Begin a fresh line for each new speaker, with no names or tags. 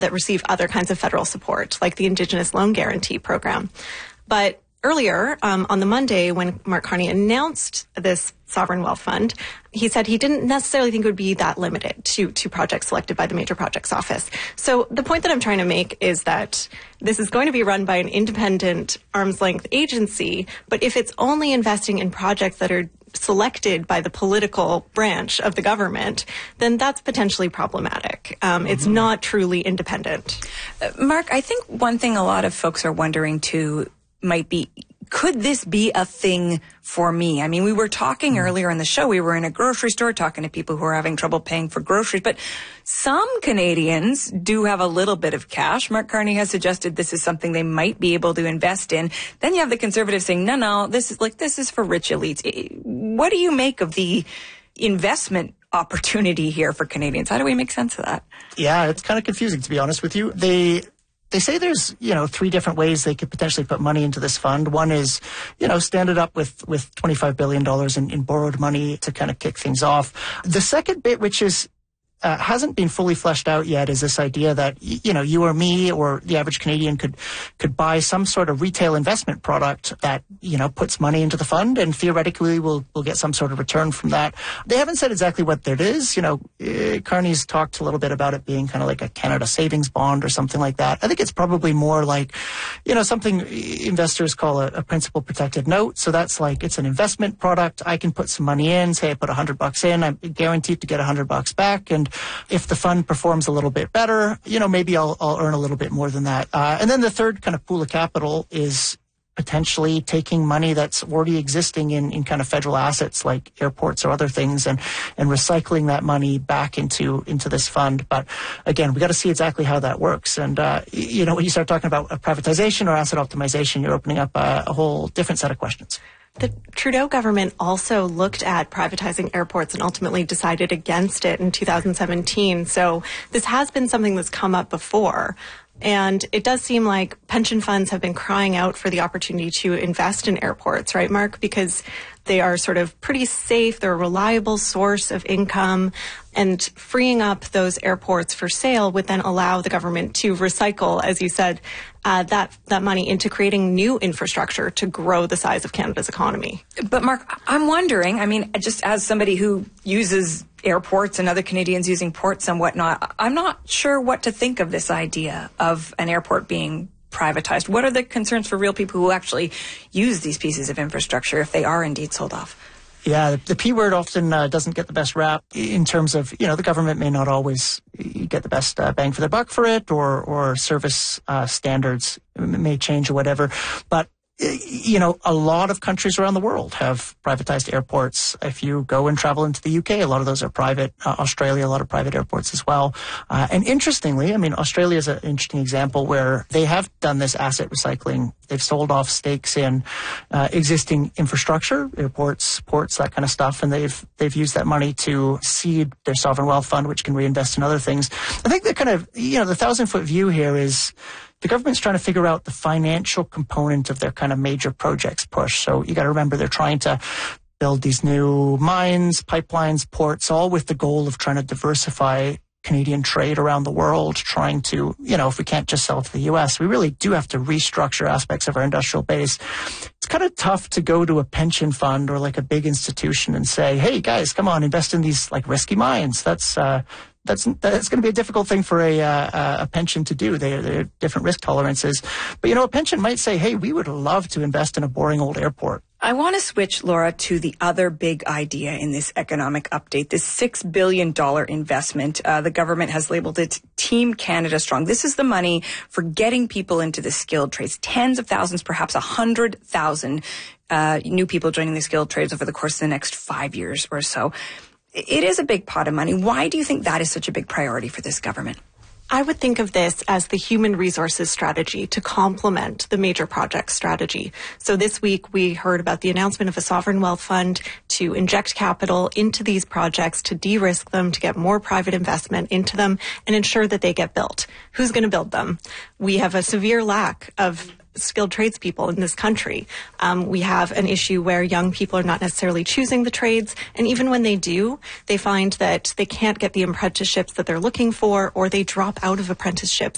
that receive other kinds of federal support, like the Indigenous Loan Guarantee Program. But earlier, on the Monday, when Mark Carney announced this sovereign wealth fund, he said he didn't necessarily think it would be that limited to projects selected by the Major Projects Office. So the point that I'm trying to make is that this is going to be run by an independent arm's-length agency, but if it's only investing in projects that are selected by the political branch of the government, then that's potentially problematic. It's not truly independent.
Mark, I think one thing a lot of folks are wondering too might be, could this be a thing for me? I mean, we were talking earlier in the show, we were in a grocery store talking to people who are having trouble paying for groceries, but some Canadians do have a little bit of cash. Mark Carney has suggested this is something they might be able to invest in. Then you have the Conservatives saying, no, this is for rich elites. What do you make of the investment opportunity here for Canadians? How do we make sense of that?
Yeah, it's kind of confusing, to be honest with you. They say there's, 3 different ways they could potentially put money into this fund. One is, stand it up with $25 billion in borrowed money to kind of kick things off. The second bit, which is hasn't been fully fleshed out yet, is this idea that, you or me or the average Canadian could buy some sort of retail investment product that, puts money into the fund, and theoretically we'll get some sort of return from that. They haven't said exactly what that is. Carney's talked a little bit about it being kind of like a Canada savings bond or something like that. I think it's probably more like, something investors call a principal protected note. So that's like, it's an investment product. I can put some money in, say I put $100 in, I'm guaranteed to get $100 back. And if the fund performs a little bit better, maybe I'll earn a little bit more than that. And then the third kind of pool of capital is potentially taking money that's already existing in kind of federal assets like airports or other things and recycling that money back into this fund. But again, we got to see exactly how that works. And, when you start talking about privatization or asset optimization, you're opening up a whole different set of questions.
The Trudeau government also looked at privatizing airports and ultimately decided against it in 2017. So this has been something that's come up before. And it does seem like pension funds have been crying out for the opportunity to invest in airports, right, Mark? Because they are sort of pretty safe. They're a reliable source of income. And freeing up those airports for sale would then allow the government to recycle, as you said, that money into creating new infrastructure to grow the size of Canada's economy.
But Mark, I'm wondering, just as somebody who uses airports and other Canadians using ports and whatnot, I'm not sure what to think of this idea of an airport being privatized. What are the concerns for real people who actually use these pieces of infrastructure if they are indeed sold off?
Yeah, the P word often doesn't get the best rap in terms of, the government may not always get the best bang for their buck for it, or service standards may change or whatever. But a lot of countries around the world have privatized airports. If you go and travel into the UK, a lot of those are private. Australia, a lot of private airports as well. And interestingly, Australia is an interesting example where they have done this asset recycling. They've sold off stakes in existing infrastructure, airports, ports, that kind of stuff, and they've used that money to seed their sovereign wealth fund, which can reinvest in other things. I think the kind of, the 1,000-foot view here is the government's trying to figure out the financial component of their kind of major projects push. So you got to remember they're trying to build these new mines, pipelines, ports, all with the goal of trying to diversify Canadian trade around the world, trying to, if we can't just sell to the U.S., we really do have to restructure aspects of our industrial base. It's kind of tough to go to a pension fund or like a big institution and say, hey, guys, come on, invest in these like risky mines. That's going to be a difficult thing for a pension to do. They're different risk tolerances. But, a pension might say, hey, we would love to invest in a boring old airport.
I want to switch, Laura, to the other big idea in this economic update, this $6 billion investment. The government has labeled it Team Canada Strong. This is the money for getting people into the skilled trades. Tens of thousands, perhaps 100,000 new people joining the skilled trades over the course of the next 5 years or so. It is a big pot of money. Why do you think that is such a big priority for this government?
I would think of this as the human resources strategy to complement the major project strategy. So this week we heard about the announcement of a sovereign wealth fund to inject capital into these projects, to de-risk them, to get more private investment into them and ensure that they get built. Who's going to build them? We have a severe lack of skilled tradespeople in this country. We have an issue where young people are not necessarily choosing the trades, and even when they do, they find that they can't get the apprenticeships that they're looking for, or they drop out of apprenticeships